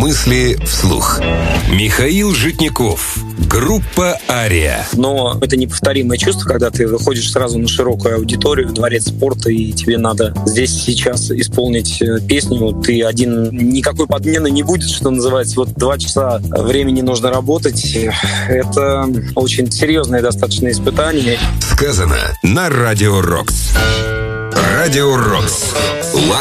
Мысли вслух. Михаил Житников. Группа «Ария». Но это неповторимое чувство, когда ты выходишь сразу на широкую аудиторию, дворец спорта, и тебе надо здесь сейчас исполнить песню. Ты один, никакой подмены не будет, что называется. Вот 2 часа времени нужно работать. Это очень серьезное достаточно испытание. Сказано на Радио Рокс. Радио Рокс.